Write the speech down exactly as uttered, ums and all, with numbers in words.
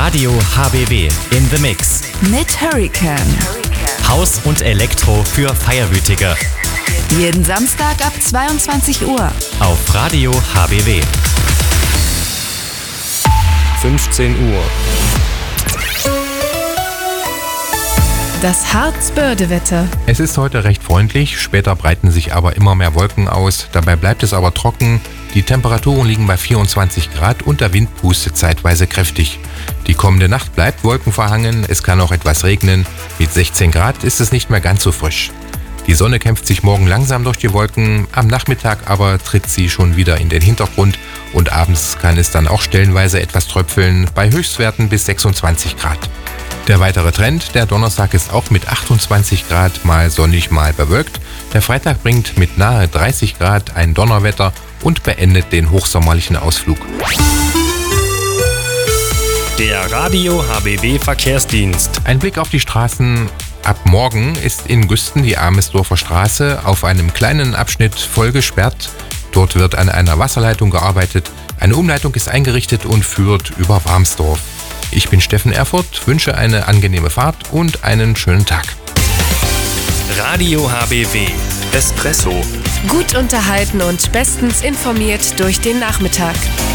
Radio H B W in the Mix. Mit Hurricane. Haus und Elektro für Feierwütige. Jeden Samstag ab zweiundzwanzig Uhr. Auf Radio H B W. fünfzehn Uhr. Das Harz-Börde-Wetter. Es ist heute recht freundlich, später breiten sich aber immer mehr Wolken aus. Dabei bleibt es aber trocken. Die Temperaturen liegen bei vierundzwanzig Grad und der Wind pustet zeitweise kräftig. Die kommende Nacht bleibt wolkenverhangen, es kann auch etwas regnen. Mit sechzehn Grad ist es nicht mehr ganz so frisch. Die Sonne kämpft sich morgen langsam durch die Wolken, am Nachmittag aber tritt sie schon wieder in den Hintergrund und abends kann es dann auch stellenweise etwas tröpfeln, bei Höchstwerten bis sechsundzwanzig Grad. Der weitere Trend, der Donnerstag ist auch mit achtundzwanzig Grad mal sonnig, mal bewölkt. Der Freitag bringt mit nahe dreißig Grad ein Donnerwetter und beendet den hochsommerlichen Ausflug. Der Radio H B W Verkehrsdienst. Ein Blick auf die Straßen. Ab morgen ist in Güsten die Amesdorfer Straße auf einem kleinen Abschnitt voll gesperrt. Dort wird an einer Wasserleitung gearbeitet. Eine Umleitung ist eingerichtet und führt über Warmsdorf. Ich bin Steffen Erfurt, wünsche eine angenehme Fahrt und einen schönen Tag. Radio H B W Espresso. Gut unterhalten und bestens informiert durch den Nachmittag.